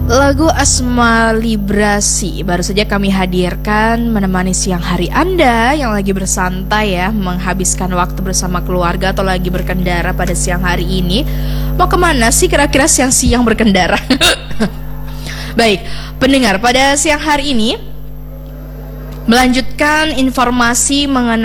Lagu Asma Librasi baru saja kami hadirkan menemani siang hari Anda yang lagi bersantai ya, menghabiskan waktu bersama keluarga atau lagi berkendara pada siang hari ini. Mau kemana sih kira-kira siang-siang berkendara? Baik, pendengar, pada siang hari ini melanjutkan informasi mengenai